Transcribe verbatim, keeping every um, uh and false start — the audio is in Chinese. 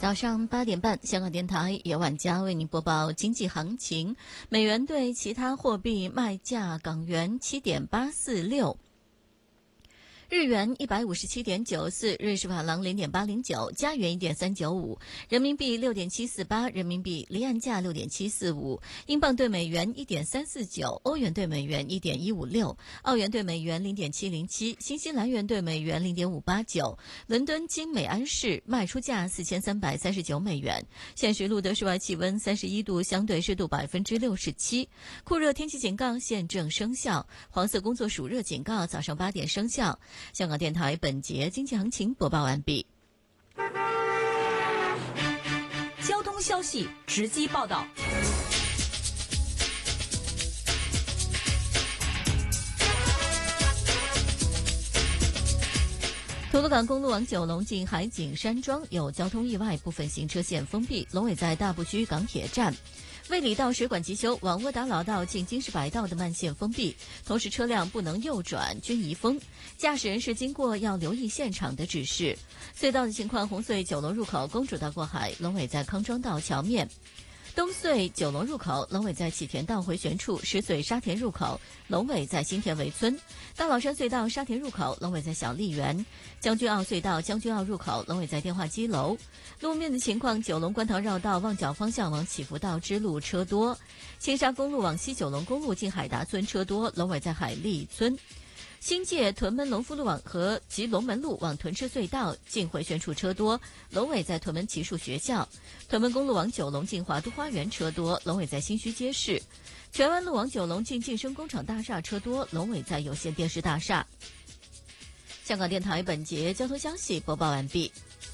早上八点半，香港电台夜晚家为您播报经济行情。美元对其他货币卖价：港元七点八四六。日元一百五十七点九四，瑞士法郎零点八零九，加元一点三九五，人民币六点七四八，人民币离岸价六点七四五，英镑对美元一点三四九，欧元对美元一点一五六，澳元对美元零点七零七，新西兰元对美元零点五八九。伦敦金美安士卖出价四千三百三十九美元。现时录得室外气温三十一度，相对湿度百分之六十七。酷热天气警告现正生效，黄色工作暑热警告早上八点生效。香港电台本节经济行情播报完毕。 交通消息直击报道。 吐露港公路往九龙近海景山庄有交通意外，部分行车线封闭。龙尾在大埔区港铁站。卫理道水管急修，往窝打老道进京士白道的慢线封闭，同时车辆不能右转，均移封。驾驶人士经过要留意现场的指示。隧道的情况：红隧九龙入口公主道过海，龙尾在康庄道桥面；东隧九龙入口，龙尾在启田道回旋处；石隧沙田入口，龙尾在新田围村；大老山隧道沙田入口，龙尾在小砾园；将军澳隧道将军澳入口，龙尾在电话机楼。路面的情况：九龙观塘绕道旺角方向往祈福道支路车多；青沙公路往西九龙公路进海达村车多，龙尾在海利村；新界屯门龙福路往和及龙门路往屯赤隧道进回旋处车多，龙尾在屯门奇树学校；屯门公路往九龙进华都花园车多，龙尾在新墟街市；荃湾路往九龙进晋升工厂大厦车多，龙尾在有线电视大厦。香港电台本节交通消息播报完毕。